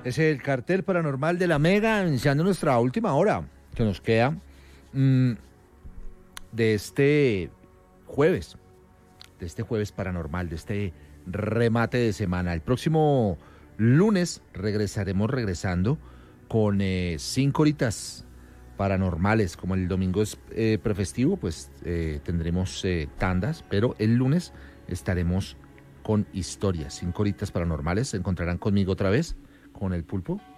Es el cartel paranormal de la Mega, iniciando nuestra última hora que nos queda de este jueves, paranormal, de este remate de semana. El próximo lunes regresando con 5 horitas paranormales. Como el domingo es prefestivo, pues tendremos tandas, pero el lunes estaremos con historias, 5 horitas paranormales. Se encontrarán conmigo otra vez, con el Pulpo,